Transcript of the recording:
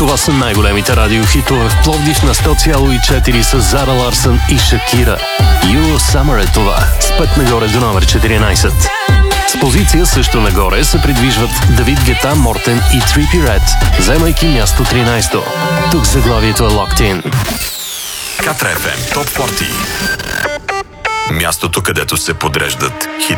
Това са най-големите радиохитове в Пловдив на 100,4 с Зара Ларсън и Шакира. You Summer е това. С път нагоре до номер 14. С позиция също нагоре се придвижват Давид Гета, Мортен и Trippie Redd, вземайки място 13. Тук заглавието е Locked In. Катра FM Топ 40. Мястото, където се подреждат хитове.